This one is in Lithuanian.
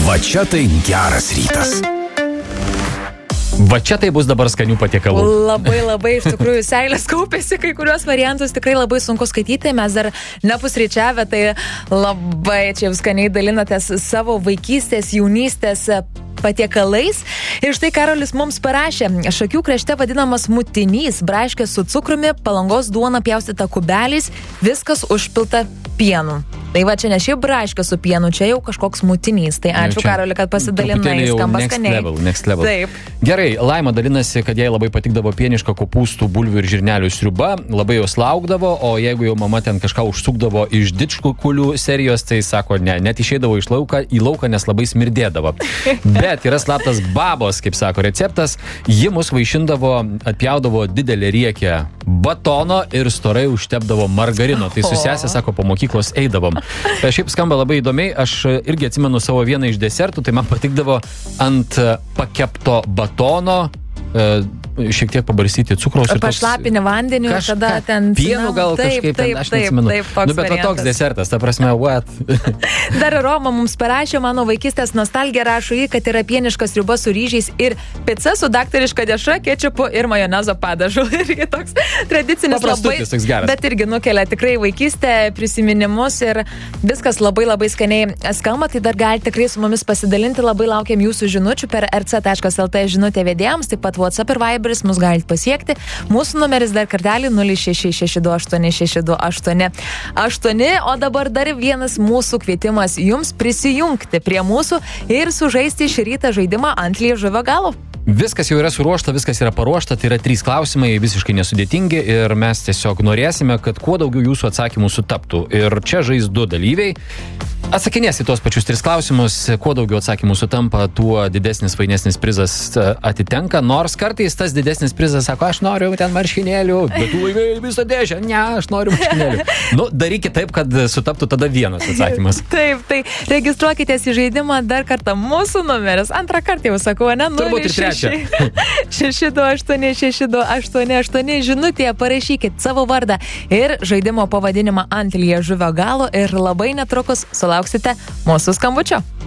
Va čia tai geras rytas. Va čia tai bus dabar skanių patiekalų. Labai, iš tikrųjų, seilės kaupėsi, kai kurios variantus tikrai labai sunku skaityti, mes dar nepusryčiavę, tai labai čia jau skaniai dalinatės savo vaikystės, jaunystės patiekalais. Ir štai Karolis mums parašė, Šakių krašte vadinamas mutinys, braškės su cukrumi, Palangos duona pjaustyta kubeliais, viskas užpilta pienu. Tai va, čia ne šiaip braškė su pienu, čia jau kažkoks mutinys. Tai ačiū, Karoli, kad pasidalinai, skamba skaniai. Next level. Taip. Gerai, Laima dalinasi, kad jai labai patikdavo pieniška kopūstų, bulvių ir žirnelių sriuba, labai jos laukdavo, o jeigu jau mama ten kažką užsukdavo iš didžkukulių serijos, tai sako, ne, net išeidavo į lauką, nes labai smirdėdavo. Bet yra slaptas babos, kaip sako receptas, ji mus vaišindavo, atpjaudavo didelį riekę batono ir storai užtepdavo margarino. Tai su sesė, sako, po mokyklos eidavom. Šiaip skamba labai įdomiai, aš irgi atsimenu savo vieną iš desertų, tai man patikdavo ant pakepto batono šiek tiek pabarstyti cukraus ir pašlapinį vandenį ir tada ten pienu gal kažkaip ten, aš neatsimenu. Bet va toks desertas, ta prasme, what? Dar Roma mums parašė, mano vaikystės nostalgija, rašo jį, kad yra pieniška sriuba su ryžiais ir pica su daktariška dešra, kečupu ir majonezo padažu. Irgi toks tradicinis paprastutis, toks geras. Bet irgi nukelia tikrai vaikystę, prisiminimus ir viskas labai skaniai skamba, tai dar galite tikrai su mumis pasidalinti, labai laukiam jūsų žinučių per rc.lt žinutė vedėjams, taip pat WhatsApp ir Viberis mus galite pasiekti. Mūsų numeris dar kartelį 066286288. O dabar dar vienas mūsų kvietimas jums prisijungti prie mūsų ir sužaisti šį rytą žaidimą ant liežuvio galo. Viskas jau yra suruošta, viskas yra paruošta, tai yra 3 klausimai, visiškai nesudėtingi ir mes tiesiog norėsime, kad kuo daugiau jūsų atsakymų sutaptų. Ir čia žais 2 dalyviai. Atsakinės į tos pačius 3 klausimus, kuo daugiau atsakymų sutampa, tuo didesnis, fainesnis prizas atitenka, nors kartais tas didesnis prizas sako, aš noriu ten marškinėlių, bet tu laimėjai visą dėžę, ne, aš noriu marškinėlių. Nu, darykit taip, kad sutaptų tada vienas atsakymas. Taip, tai registruokitės į žaidimą dar kartą mūsų numeris, antrą kartą jau sakau, ne? Turbūt ir trečią. 6286288 žinutėje parašykit savo vardą ir žaidimo pavadinimą ant liežuvio galo ir labai netrukus sulauksite mūsų skambučio.